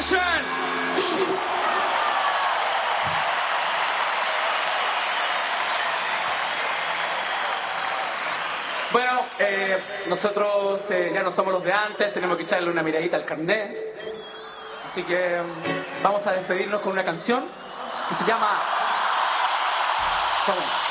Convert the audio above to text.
Dankeschön. Bueno, nosotros ya no somos los de antes, tenemos que echarle una miradita al carnet. Así que vamos a despedirnos con una canción que se llama... ¿Cómo?